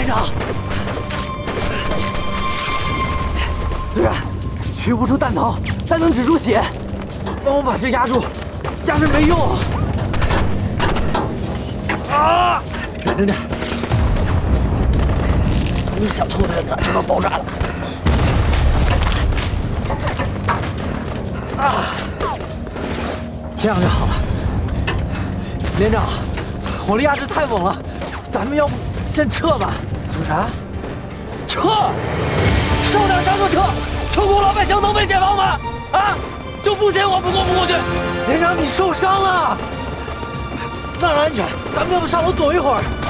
连长，虽然取不出弹头，但能止住血。帮我把这压住，压着没用。啊！忍着点。 你小兔子咋这么爆炸了？ 啊！这样就好了。连长，火力压制太猛了，咱们要不先撤吧？ 做啥？撤！上哪山就撤！全国老百姓能被解放吗？啊！就不信我们过不过去？ 连长，你受伤了，那儿安全，咱们要不上楼躲一会儿？